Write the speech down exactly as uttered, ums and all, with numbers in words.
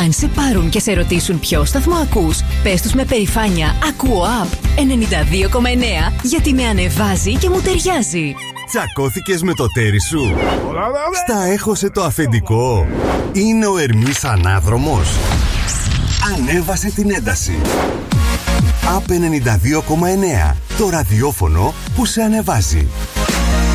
Αν σε πάρουν και σε ρωτήσουν ποιο σταθμό ακούς, πες τους με περηφάνεια «Ακούω Up ενενήντα δύο κόμμα εννέα» γιατί με ανεβάζει και μου ταιριάζει. Τσακώθηκες με το τέρι σου? Στα έχωσε το αφεντικό? Είναι ο Ερμής ανάδρομος? Ανέβασε την ένταση. Up ενενήντα δύο κόμμα εννέα. Το ραδιόφωνο που σε ανεβάζει.